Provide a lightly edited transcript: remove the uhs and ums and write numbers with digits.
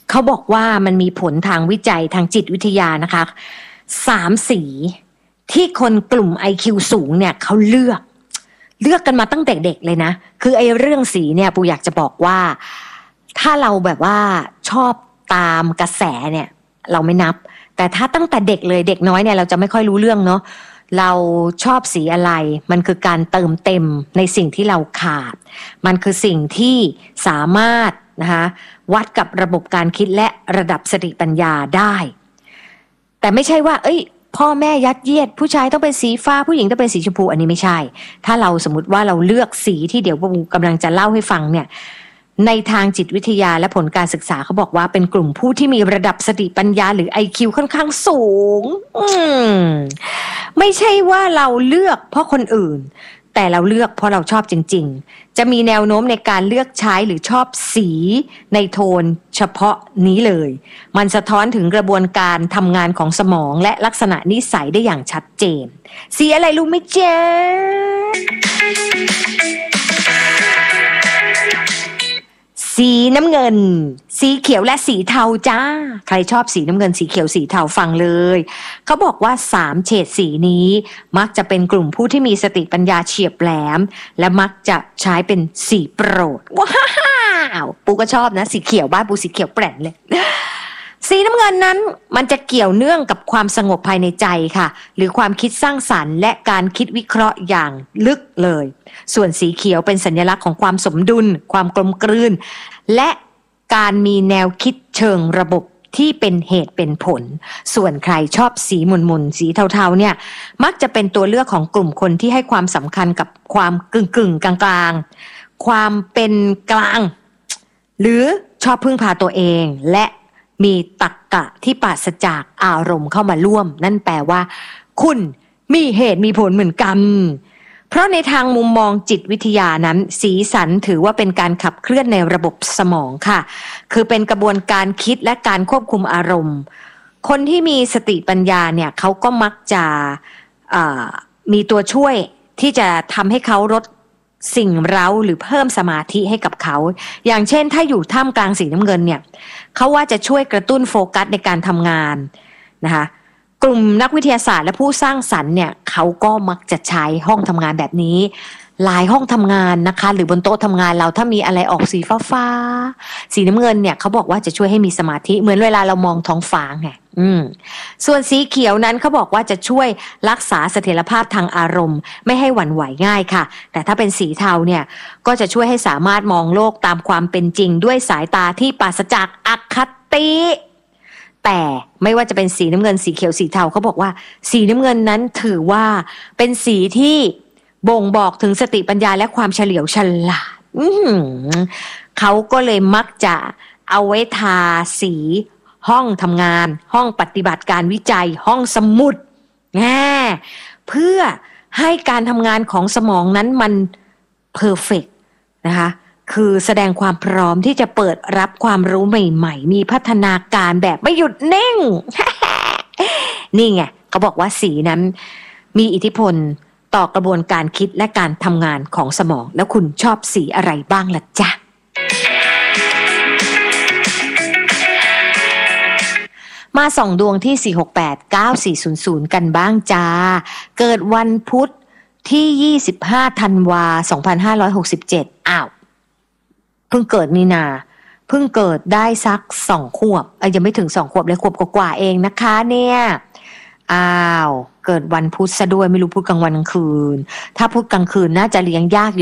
เขาบอกว่ามันมีผลทางวิจัยทางจิตวิทยานะคะ3 สีที่คนกลุ่ม IQ สูงเนี่ยเขาเลือกกันมาตั้งแต่เด็กเลยนะคือไอ้เรื่องสีเนี่ยปูอยากจะบอกว่าถ้าเราแบบว่าชอบตามกระแสเนี่ยเราไม่นับแต่ถ้าตั้งแต่เด็กเลยเด็กน้อยเนี่ยเราจะไม่ค่อยรู้เรื่องเนาะเราชอบสีอะไรมันคือการเติมเต็มในสิ่งที่เราขาดมันคือสิ่งที่สามารถนะคะวัดกับระบบการคิดและระดับสติปัญญาได้แต่ไม่ใช่ว่าพ่อแม่ยัดเยียดผู้ชายต้องเป็นสีฟ้าผู้หญิงต้องเป็นสีชมพูอันนี้ไม่ใช่ถ้าเราสมมติว่าเราเลือกสีที่เดี๋ยวปูกำลังจะเล่าให้ฟังเนี่ยในทางจิตวิทยาและผลการศึกษาเขาบอกว่าเป็นกลุ่มผู้ที่มีระดับสติปัญญาหรือ IQ ค่อนข้างสูงไม่ใช่ว่าเราเลือกเพราะคนอื่นแต่เราเลือกเพราะเราชอบจริงๆจะมีแนวโน้มในการเลือกใช้หรือชอบสีในโทนเฉพาะนี้เลยมันสะท้อนถึงกระบวนการทำงานของสมองและลักษณะนิสัยได้อย่างชัดเจนสีอะไรรู้ไหมเจ๊สีน้ำเงินสีเขียวและสีเทาจ้าใครชอบสีน้ำเงินสีเขียวสีเทาฟังเลยเขาบอกว่า3เฉดสีนี้มักจะเป็นกลุ่มผู้ที่มีสติปัญญาเฉียบแหลมและมักจะใช้เป็นสีโปรดว้าวปูก็ชอบนะสีเขียวบ้านปูสีเขียวแปร่งเลยสีน้ำเงินนั้นมันจะเกี่ยวเนื่องกับความสงบภายในใจค่ะหรือความคิดสร้างสรรค์และการคิดวิเคราะห์อย่างลึกเลยส่วนสีเขียวเป็นสัญลักษณ์ของความสมดุลความกลมกลืนและการมีแนวคิดเชิงระบบที่เป็นเหตุเป็นผลส่วนใครชอบสีหม่นๆสีเทาๆเนี่ยมักจะเป็นตัวเลือกของกลุ่มคนที่ให้ความสำคัญกับความกึ่งๆกลางๆความเป็นกลางหรือชอบพึ่งพาตัวเองและมีตรรกะที่ปราศจากอารมณ์เข้ามาร่วมนั่นแปลว่าคุณมีเหตุมีผลเหมือนกันเพราะในทางมุมมองจิตวิทยานั้นสีสันถือว่าเป็นการขับเคลื่อนในระบบสมองค่ะคือเป็นกระบวนการคิดและการควบคุมอารมณ์คนที่มีสติปัญญาเนี่ยเขาก็มักจะมีตัวช่วยที่จะทำให้เขาลดสิ่งเร้าหรือเพิ่มสมาธิให้กับเขาอย่างเช่นถ้าอยู่ท่ามกลางสีน้ำเงินเนี่ยเขาว่าจะช่วยกระตุ้นโฟกัสในการทำงานนะคะกลุ่มนักวิทยาศาสตร์และผู้สร้างสรรค์เนี่ยเขาก็มักจะใช้ห้องทำงานแบบนี้หลายห้องทำงานนะคะหรือบนโต๊ะทำงานเราถ้ามีอะไรออกสีฟ้าๆสีน้ำเงินเนี่ยเขาบอกว่าจะช่วยให้มีสมาธิเหมือนเวลาเรามองท้องฟ้าไงส่วนสีเขียวนั้นเขาบอกว่าจะช่วยรักษาเสถียรภาพทางอารมณ์ไม่ให้หวั่นไหวง่ายค่ะแต่ถ้าเป็นสีเทาเนี่ยก็จะช่วยให้สามารถมองโลกตามความเป็นจริงด้วยสายตาที่ปราศจากอคติแต่ไม่ว่าจะเป็นสีน้ำเงินสีเขียวสีเทาเขาบอกว่าสีน้ำเงินนั้นถือว่าเป็นสีที่บ่งบอกถึงสติปัญญาและความเฉลียวฉลาดเขาก็เลยมักจะเอาไว้ทาสีห้องทำงานห้องปฏิบัติการวิจัยห้องสมุดเพื่อให้การทำงานของสมองนั้นมันเพอร์เฟกต์นะคะคือแสดงความพร้อมที่จะเปิดรับความรู้ใหม่ๆมีพัฒนาการแบบไม่หยุดนิ่ง นี่ไงเขาบอกว่าสีนั้นมีอิทธิพลต่อกระบวนการคิดและการทำงานของสมองแล้วคุณชอบสีอะไรบ้างล่ะจ๊ะมาส่องดวงที่ 4689400 กันบ้างจ้าเกิดวันพุธที่25ธันวา2567เพิ่งเกิดมีนาเพิ่งเกิดได้สัก2 ขวบยังไม่ถึง2 ขวบเลยขวบกว่าเองนะคะเนี่ยเกิดวันพุธซะด้วยไม่รู้พุธกลางวันกลางคืนถ้าพุธกลางคืนน่าจะเลี้ยงยาก